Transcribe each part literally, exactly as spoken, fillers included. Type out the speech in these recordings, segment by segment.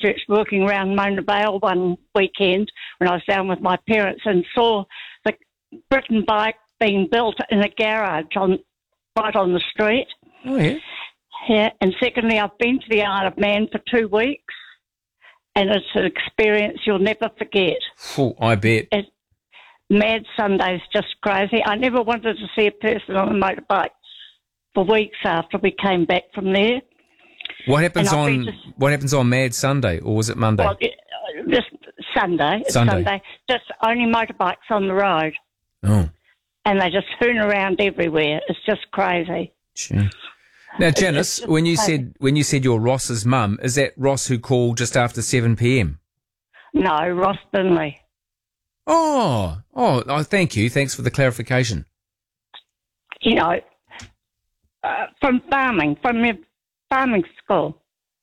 Christchurch walking around Mona Vale one weekend when I was down with my parents and saw the Britain bike being built in a garage on right on the street. Oh, yeah? Yeah, and secondly, I've been to the Isle of Man for two weeks, and it's an experience you'll never forget. Oh, I bet. It, Mad Sunday's just crazy. I never wanted to see a person on a motorbike for weeks after we came back from there. What happens And I'll be on just- What happens on Mad Sunday, or was it Monday? Well, it- just Sunday. It's Sunday. Sunday. Just only motorbikes on the road, oh, and they just hoon around everywhere. It's just crazy. gee. Now, Janice, it's when you crazy. said when you said you're Ross's mum, is that Ross who called just after seven p.m.? No, Ross Binley. Oh, oh, oh, thank you. Thanks for the clarification. You know, uh, from farming, from your farming school.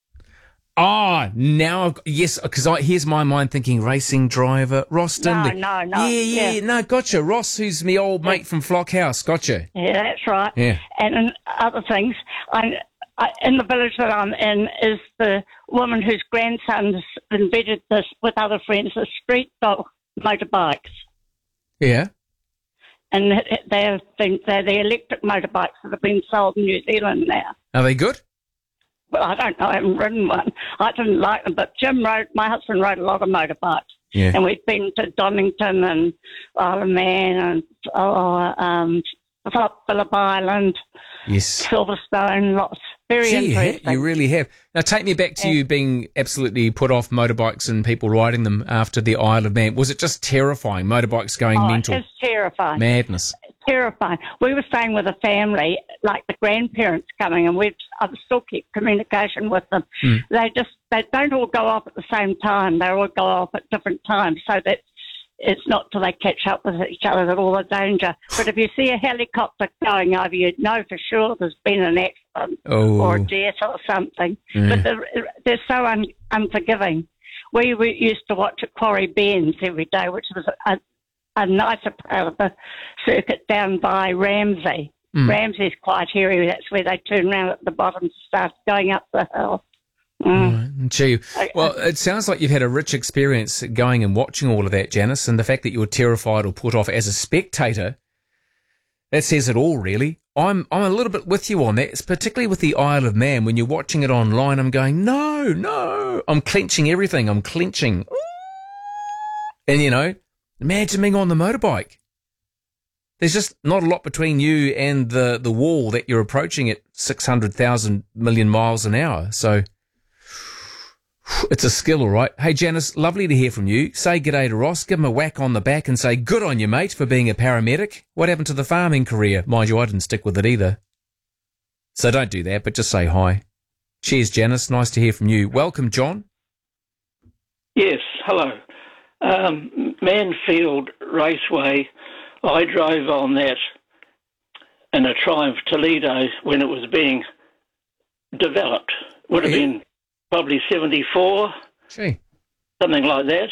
Ah, now, I've, yes, because here's my mind thinking racing driver, Ross No, Dinley. no, no, Yeah, yeah, yeah. no, gotcha. Ross, who's me old mate from Flock House, gotcha. Yeah, that's right. Yeah. And in other things, I, I, in the village that I'm in is the woman whose grandson has invented this with other friends, the street dog motorbikes. Yeah. And they're, they're the electric motorbikes that have been sold in New Zealand now. Are they good? Well, I don't know. I haven't ridden one. I didn't like them, but Jim rode, my husband rode a lot of motorbikes. Yeah. And we've been to Donington and Isle of Man and oh, um, Phillip Island, Yes. Silverstone, lots. Very Gee, you, ha- interesting. you really have. Now, take me back to Yeah. you being absolutely put off motorbikes and people riding them after the Isle of Man. Was it just terrifying, motorbikes going oh, mental? It's terrifying. Madness. Terrifying. We were staying with a family, like the grandparents coming, and we've I've still kept communication with them. Mm. They just they don't all go off at the same time. They all go off at different times, so that it's not till they catch up with each other that all the danger. But if you see a helicopter going over, you know for sure there's been an accident Oh. or a death or something. Yeah. But they're, they're so un, unforgiving. We, we used to watch at Quarry Bends every day, which was a, a nicer part of the circuit down by Ramsey. Mm. Ramsey's quite hairy. That's where they turn around at the bottom and start going up the hill. Mm. Right. Gee. Well, it sounds like you've had a rich experience going and watching all of that, Janice, and the fact that you were terrified or put off as a spectator, that says it all, really. I'm I'm a little bit with you on that. It's particularly with the Isle of Man. When you're watching it online, I'm going, no, no. I'm clenching everything. I'm clenching. And, you know, imagine being on the motorbike. There's just not a lot between you and the, the wall that you're approaching at six hundred thousand million miles an hour. So it's a skill, all right. Hey, Janice, lovely to hear from you. Say g'day to Ross. Give him a whack on the back and say, good on you, mate, for being a paramedic. What happened to the farming career? Mind you, I didn't stick with it either. So don't do that, but just say hi. Cheers, Janice. Nice to hear from you. Welcome, John. Yes, hello. Um, Manfield Raceway, I drove on that in a Triumph Toledo when it was being developed. Would have Yeah. been probably seventy-four, Gee. something like that.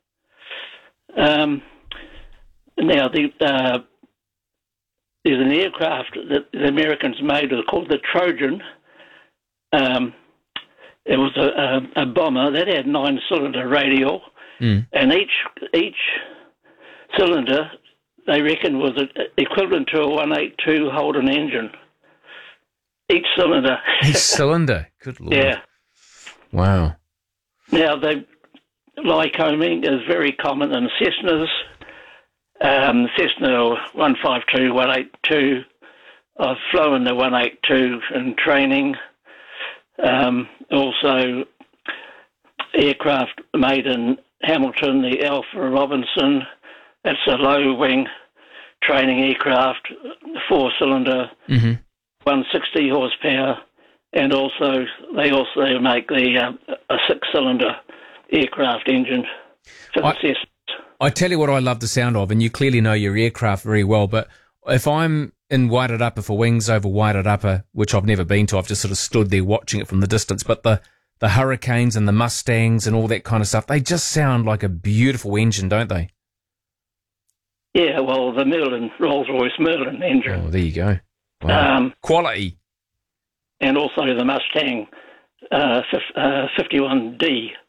Um, now, the, uh, there's an aircraft that the Americans made called the Trojan. Um, it was a, a, a bomber that had nine-cylinder radial, Mm. and each each cylinder, they reckon, was equivalent to a one eighty-two Holden engine. Each cylinder. Each cylinder. Good Lord. Yeah. Wow. Now, the Lycoming is very common in Cessnas. Um, Cessna one fifty-two, one eighty-two. I've flown the one eighty-two in training. Um, also, aircraft made in Hamilton, the Alpha Robinson. That's a low-wing training aircraft, four-cylinder, Mm-hmm. one hundred sixty horsepower. And also, they also make the uh, a six-cylinder aircraft engine for the I- Cessna. I tell you what I love the sound of, and you clearly know your aircraft very well, but if I'm in Waitarapa for Wings over Waitarapa, which I've never been to, I've just sort of stood there watching it from the distance, but the, the Hurricanes and the Mustangs and all that kind of stuff, they just sound like a beautiful engine, don't they? Yeah, well, the Merlin, Rolls-Royce Merlin engine. Oh, there you go. Wow. Um, Quality. and also the Mustang uh, fif- uh, fifty-one D.